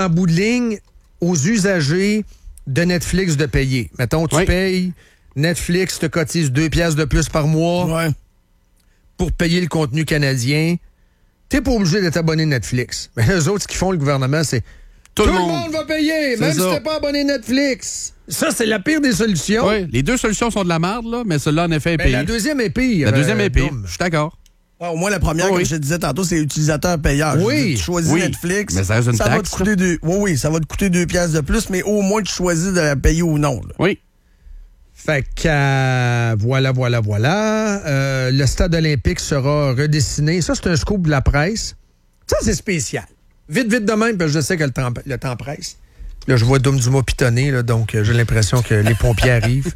en bout de ligne aux usagers de Netflix de payer. Mettons, tu payes, Netflix te cotise 2 piastres de plus par mois pour payer le contenu canadien. T'es pas obligé d'être abonné Netflix. Mais eux autres, ce qu'ils font, le gouvernement, c'est tout le monde va payer, même si t'es pas abonné Netflix. Ça, c'est la pire des solutions. Oui, les deux solutions sont de la merde, là, mais celle-là, en effet, est payée. La deuxième est pire. La deuxième est pire. Je suis d'accord. Au moins, la première, comme je te disais tantôt, c'est utilisateur-payeur. Oui. Tu choisis Netflix. Mais ça reste une taxe, va te coûter ça va te coûter 2 piastres de plus, mais au moins, tu choisis de la payer ou non. Là. Oui. Fait que, voilà. Le stade olympique sera redessiné. Ça, c'est un scoop de la presse. Ça, c'est spécial. Vite de même, parce que je sais que le temps presse. Là, je vois Dom Dumas pitonner, là, donc j'ai l'impression que les pompiers arrivent.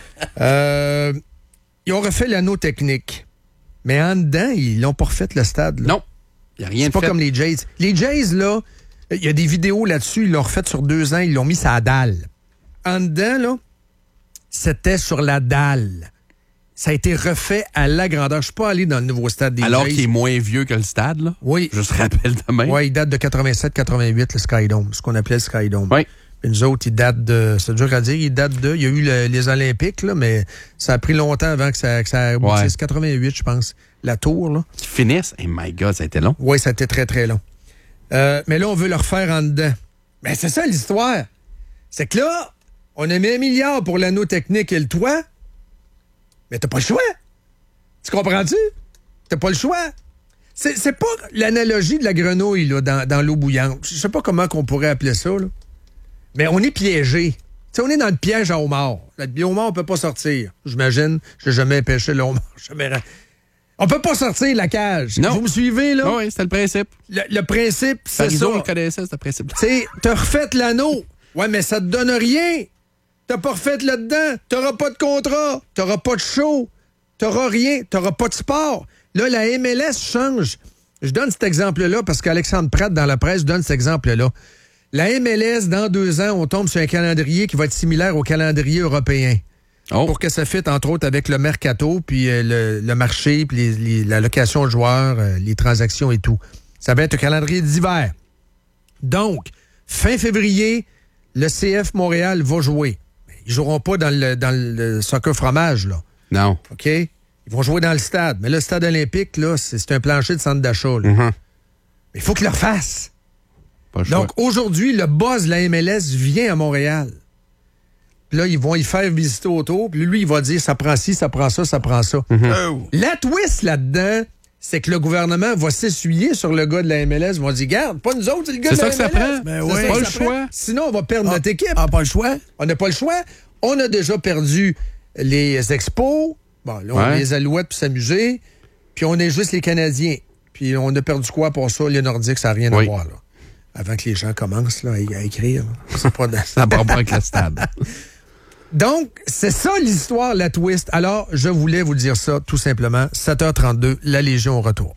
Ils ont refait l'anneau technique. Mais en dedans, ils l'ont pas refait, le stade. Là. Non, il n'y a rien de fait. C'est pas comme les Jays. Les Jays, là, il y a des vidéos là-dessus, ils l'ont refait sur 2 ans, ils l'ont mis sur la dalle. En dedans, là, c'était sur la dalle. Ça a été refait à la grandeur. Je suis pas allé dans le nouveau stade des Jays. Alors qu'il est moins vieux que le stade, là? Oui. Je te rappelle demain. Oui, il date de 87-88, le Skydome, ce qu'on appelait le Skydome. Oui. Puis nous autres, il date de... C'est dur à dire, il y a eu les Olympiques, là, mais ça a pris longtemps avant que ça aboutisse. C'est 88, je pense. La tour, là. Qui finissent? Oh my God, ça a été long. Oui, ça a été très, très long. Mais là, on veut le refaire en dedans. Mais c'est ça, l'histoire. C'est que là, on a mis 1 milliard pour l'anneau technique et le toit, mais t'as pas le choix. Tu comprends-tu? T'as pas le choix. C'est pas l'analogie de la grenouille là, dans l'eau bouillante. Je sais pas comment qu'on pourrait appeler ça, là. Mais on est piégé. T'sais, on est dans le piège à homard. Le homard, on peut pas sortir. J'imagine, j'ai jamais pêché le homard. On peut pas sortir de la cage. Non. Vous me suivez, là? Oui, c'était le principe. Le principe, c'est Parizeau, ça. on le connaissait, ce principe. Tu sais, t'as refait l'anneau. Ouais, mais ça te donne rien. T'as pas refait là-dedans. T'auras pas de contrat. T'auras pas de show. T'auras rien. T'auras pas de sport. Là, la MLS change. Je donne cet exemple-là parce qu'Alexandre Pratt, dans la presse, donne cet exemple-là. La MLS, dans 2 ans, on tombe sur un calendrier qui va être similaire au calendrier européen. Oh. Pour que ça fitte, entre autres, avec le mercato, puis le marché, puis la location de joueurs, les transactions et tout. Ça va être un calendrier d'hiver. Donc, fin février, le CF Montréal va jouer. Ils joueront pas dans le soccer fromage, là. Non. OK? Ils vont jouer dans le stade. Mais là, le stade olympique, là, c'est un plancher de centre d'achat. Là. Mm-hmm. Mais il faut qu'ils le refassent. Pas le choix. Donc, aujourd'hui, le boss de la MLS vient à Montréal. Puis là, ils vont y faire visiter autour. Puis lui, il va dire, ça prend ci, ça prend ça, ça prend ça. Mm-hmm. La twist là-dedans, c'est que le gouvernement va s'essuyer sur le gars de la MLS. Ils vont dire, garde, pas nous autres, c'est le gars de la MLS. C'est ça que ça prend. Ben C'est oui. ça Pas que le ça choix. prend. Sinon, on va perdre notre équipe. Pas le choix. On n'a pas le choix. On a déjà perdu les expos. Bon, là, on a les Alouettes pour s'amuser. Puis on est juste les Canadiens. Puis on a perdu quoi pour ça? Les Nordiques, ça n'a rien à voir, là. Avant que les gens commencent là, à écrire. C'est pas ça n'a pas rapport avec le stade. Donc, c'est ça l'histoire, la twist. Alors, je voulais vous dire ça, tout simplement. 7h32, la Légion au retour.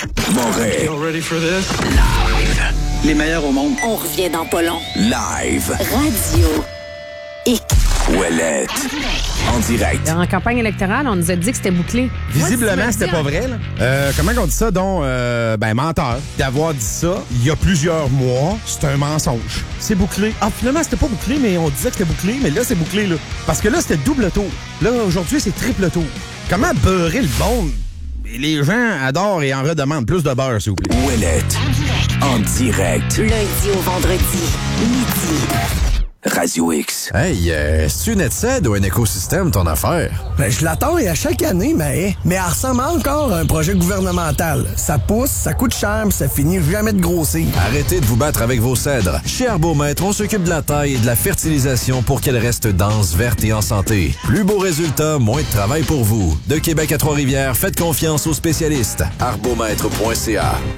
Ready for this? Live. Les meilleurs au monde. On revient dans pas long. Live. Radio X. Ouellette. En direct. En campagne électorale, on nous a dit que c'était bouclé. Visiblement, c'était pas vrai. Là. Comment on dit ça, donc? Menteur. D'avoir dit ça il y a plusieurs mois, c'est un mensonge. C'est bouclé. Ah, finalement, c'était pas bouclé, mais on disait que c'était bouclé, mais là, c'est bouclé, là. Parce que là, c'était double tour. Là, aujourd'hui, c'est triple tour. Comment beurrer le monde? Les gens adorent et en redemandent plus de beurre, s'il vous plaît. Ouellette. En direct. Du lundi au vendredi, midi. Radio X. Hey, c'est-tu une Edsed ou un écosystème, ton affaire? Ben, je l'attends et à chaque année, mais elle ressemble encore à un projet gouvernemental. Ça pousse, ça coûte cher, puis ça finit jamais de grossir. Arrêtez de vous battre avec vos cèdres. Chez Arbomètre, on s'occupe de la taille et de la fertilisation pour qu'elle reste dense, verte et en santé. Plus beau résultat, moins de travail pour vous. De Québec à Trois-Rivières, faites confiance aux spécialistes. Arbomètre.ca.